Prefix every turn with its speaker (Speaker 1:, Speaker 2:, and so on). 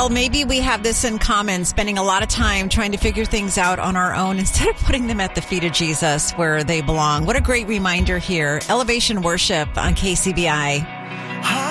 Speaker 1: Well, maybe we have this in common, spending a lot of time trying to figure things out on our own instead of putting them at the feet of Jesus where they belong. What a great reminder here. Elevation Worship on KCBI.